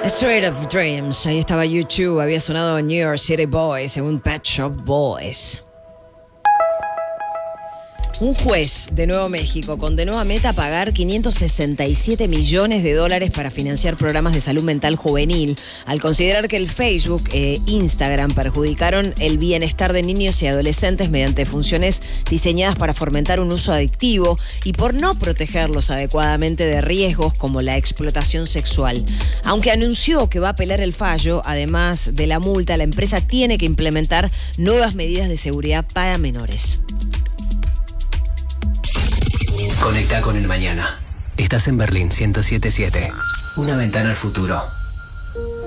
Street of Dreams, ahí estaba YouTube, había sonado New York City Boys, según Pet Shop Boys. Un juez de Nuevo México condenó a Meta a pagar $567 millones para financiar programas de salud mental juvenil, al considerar que el Facebook e Instagram perjudicaron el bienestar de niños y adolescentes mediante funciones diseñadas para fomentar un uso adictivo y por no protegerlos adecuadamente de riesgos como la explotación sexual. Aunque anunció que va a apelar el fallo, además de la multa, la empresa tiene que implementar nuevas medidas de seguridad para menores. Conecta con el mañana. Estás en Berlín 107.7. Una ventana al futuro.